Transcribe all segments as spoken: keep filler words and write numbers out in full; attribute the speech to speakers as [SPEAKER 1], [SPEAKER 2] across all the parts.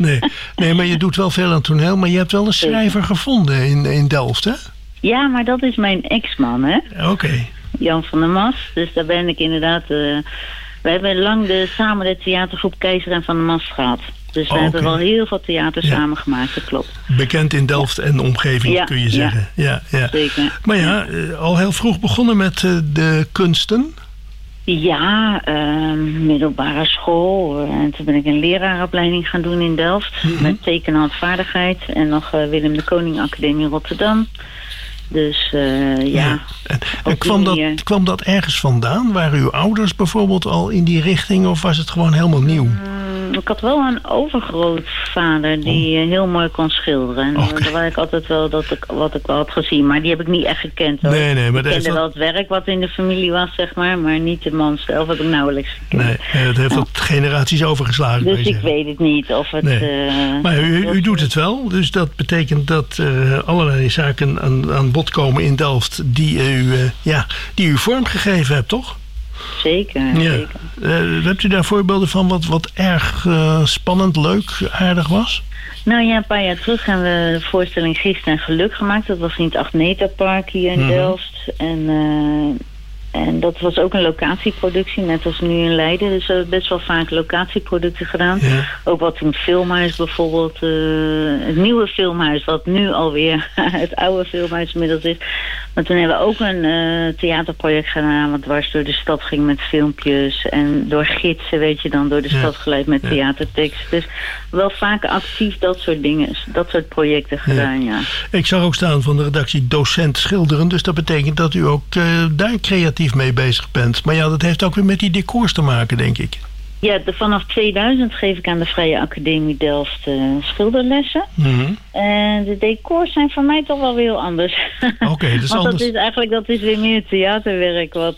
[SPEAKER 1] Nee, nee, maar je doet wel veel aan toneel. Maar je hebt wel een schrijver gevonden in, in Delft, hè?
[SPEAKER 2] Ja, maar dat is mijn ex-man, hè?
[SPEAKER 1] Oké. Okay.
[SPEAKER 2] Jan van der Mas. Dus daar ben ik inderdaad... Uh, we hebben lang de, samen de theatergroep Keizer en Van der Mas gehad. Dus we oh, hebben okay. wel heel veel theater ja. samen gemaakt, dat klopt.
[SPEAKER 1] Bekend in Delft ja. en omgeving, ja, kun je zeggen. Ja, ja, ja.
[SPEAKER 2] Zeker.
[SPEAKER 1] Maar ja, uh, al heel vroeg begonnen met uh, de kunsten.
[SPEAKER 2] Ja, uh, middelbare school. Uh, en toen ben ik een leraaropleiding gaan doen in Delft. Mm-hmm. Met tekenhandvaardigheid. En nog uh, Willem de Koning Academie Rotterdam. Dus uh, ja. ja.
[SPEAKER 1] En, en kwam, dat, kwam dat ergens vandaan? Waren uw ouders bijvoorbeeld al in die richting? Of was het gewoon helemaal nieuw?
[SPEAKER 2] Um, ik had wel een overgrootvader die oh. heel mooi kon schilderen. En okay. daar was ik altijd wel dat ik, wat ik wel had gezien. Maar die heb ik niet echt gekend. Hoor.
[SPEAKER 1] Nee, nee, maar
[SPEAKER 2] ik kende
[SPEAKER 1] dat...
[SPEAKER 2] wel het werk wat in de familie was, zeg maar. Maar niet de man zelf, heb ik nauwelijks gekend.
[SPEAKER 1] Nee, het heeft wat ja. generaties overgeslagen.
[SPEAKER 2] Dus ik zeggen. weet het niet of het...
[SPEAKER 1] Nee. Uh, maar u, u doet het wel. Dus dat betekent dat uh, allerlei zaken aan, aan bod komen in Delft die u, uh, ja, die u vormgegeven hebt, toch?
[SPEAKER 2] Zeker,
[SPEAKER 1] ja.
[SPEAKER 2] zeker.
[SPEAKER 1] Uh, hebt u daar voorbeelden van wat, wat erg uh, spannend, leuk, aardig was?
[SPEAKER 2] Nou ja, een paar jaar terug hebben we de voorstelling Gist en Geluk gemaakt. Dat was in het Agneta Park hier in mm-hmm. Delft. En, uh, en dat was ook een locatieproductie, net als nu in Leiden. Dus we hebben best wel vaak locatieproducten gedaan. Ja. Ook wat in het filmhuis bijvoorbeeld. Uh, het nieuwe filmhuis, wat nu alweer het oude filmhuis inmiddels is. Maar toen hebben we ook een uh, theaterproject gedaan, wat dwars door de stad ging met filmpjes. En door gidsen, weet je dan, door de ja. stad geleid met ja. theatertekst. Dus wel vaak actief dat soort dingen, dat soort projecten gedaan, ja.
[SPEAKER 1] ja. Ik zag ook staan van de redactie docent schilderen. Dus dat betekent dat u ook uh, daar creatief mee bezig bent. Maar ja, dat heeft ook weer met die decors te maken, denk ik.
[SPEAKER 2] Ja, de, vanaf tweeduizend geef ik aan de Vrije Academie Delft uh, schilderlessen. Mm-hmm. En de decors zijn voor mij toch wel weer heel anders.
[SPEAKER 1] Oké, okay, dat is
[SPEAKER 2] Want
[SPEAKER 1] anders.
[SPEAKER 2] dat is eigenlijk dat is weer meer theaterwerk wat,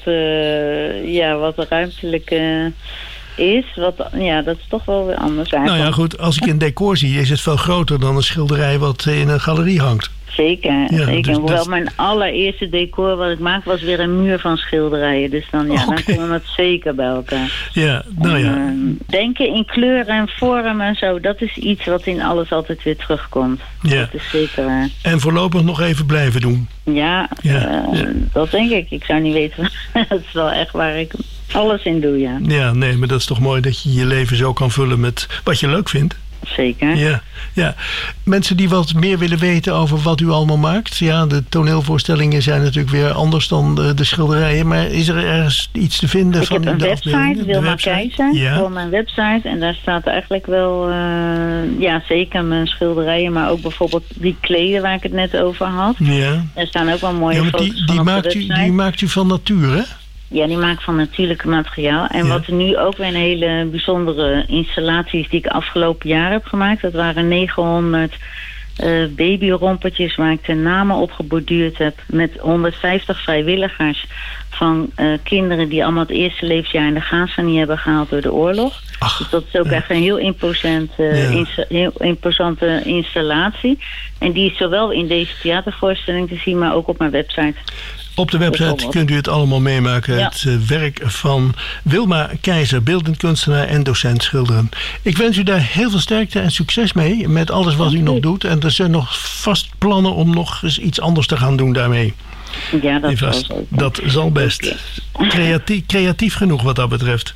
[SPEAKER 2] uh, ja, wat ruimtelijk uh, is. Wat, ja, dat is toch wel weer anders eigenlijk.
[SPEAKER 1] Nou ja, goed, als ik een decor zie, is het veel groter dan een schilderij wat in een galerie hangt.
[SPEAKER 2] Zeker,
[SPEAKER 1] ja,
[SPEAKER 2] zeker.
[SPEAKER 1] Dus
[SPEAKER 2] Hoewel
[SPEAKER 1] dat...
[SPEAKER 2] mijn allereerste decor wat ik maakte was weer een muur van schilderijen. Dus dan, ja, okay. dan komen het zeker bij elkaar.
[SPEAKER 1] Ja, nou ja.
[SPEAKER 2] En, uh, denken in kleur en vorm en zo, dat is iets wat in alles altijd weer terugkomt.
[SPEAKER 1] Ja.
[SPEAKER 2] Dat is zeker waar.
[SPEAKER 1] En voorlopig nog even blijven doen.
[SPEAKER 2] Ja, ja. Uh, ja. dat denk ik. Ik zou niet weten. Dat is wel echt waar ik alles in doe, ja.
[SPEAKER 1] Ja, nee, maar dat is toch mooi dat je je leven zo kan vullen met wat je leuk vindt.
[SPEAKER 2] Zeker.
[SPEAKER 1] Ja, ja. Mensen die wat meer willen weten over wat u allemaal maakt. Ja, de toneelvoorstellingen zijn natuurlijk weer anders dan de, de schilderijen. Maar is er ergens iets te vinden
[SPEAKER 2] ik
[SPEAKER 1] van
[SPEAKER 2] heb een
[SPEAKER 1] de
[SPEAKER 2] website, Wilma Keizer.
[SPEAKER 1] Ja.
[SPEAKER 2] Voor mijn website. En daar staat eigenlijk wel, uh, ja, zeker mijn schilderijen. Maar ook bijvoorbeeld die kleden waar ik het net over had.
[SPEAKER 1] Ja.
[SPEAKER 2] Er staan ook wel mooie
[SPEAKER 1] ja,
[SPEAKER 2] foto's
[SPEAKER 1] die, die
[SPEAKER 2] van op
[SPEAKER 1] maakt
[SPEAKER 2] de website.
[SPEAKER 1] U, die maakt u van natuur, hè?
[SPEAKER 2] Ja, die maak ik van natuurlijke materiaal. En ja. wat er nu ook weer een hele bijzondere installaties die ik afgelopen jaar heb gemaakt. Dat waren negenhonderd uh, babyrompertjes waar ik de namen op geborduurd heb. Met honderdvijftig vrijwilligers van uh, kinderen die allemaal het eerste levensjaar in de Gaza niet hebben gehaald door de oorlog. Ach, dus dat is ook ja. echt een heel, imposant, uh, ja. insta- heel imposante installatie. En die is zowel in deze theatervoorstelling te zien, maar ook op mijn website.
[SPEAKER 1] Op de website kunt u het allemaal meemaken. Ja. Het uh, werk van Wilma Keizer, beeldend kunstenaar en docent schilderen. Ik wens u daar heel veel sterkte en succes mee met alles wat u nog doet. En er zijn nog vast plannen om nog eens iets anders te gaan doen daarmee.
[SPEAKER 2] Ja, dat,
[SPEAKER 1] vast, zal dat zal best. Creatief, creatief genoeg wat dat betreft.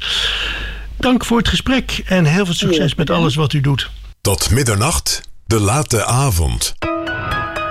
[SPEAKER 1] Dank voor het gesprek en heel veel succes met alles wat u doet.
[SPEAKER 3] Tot middernacht, de late avond.